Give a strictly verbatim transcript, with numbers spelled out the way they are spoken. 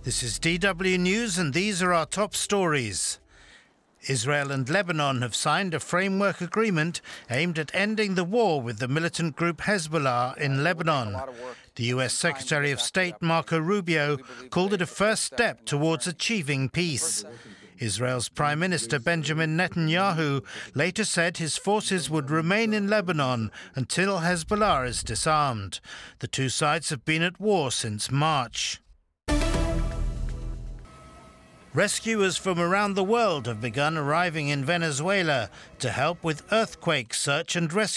This is D W News, and these are our top stories. Israel and Lebanon have signed a framework agreement aimed at ending the war with the militant group Hezbollah in Lebanon. The U S Secretary of State Marco Rubio called it a first step towards achieving peace. Israel's Prime Minister Benjamin Netanyahu later said his forces would remain in Lebanon until Hezbollah is disarmed. The two sides have been at war since March. Rescuers from around the world have begun arriving in Venezuela to help with earthquake search and rescue.